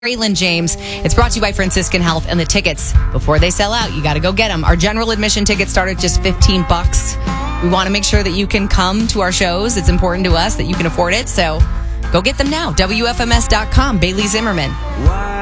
Braylon James. It's brought to you by Franciscan Health, and the tickets, before they sell out, you got to go get them. Our general admission tickets start at just $15. We want to make sure that you can come to our shows. It's important to us that you can afford it, so go get them now. WFMS.com. Bailey Zimmerman.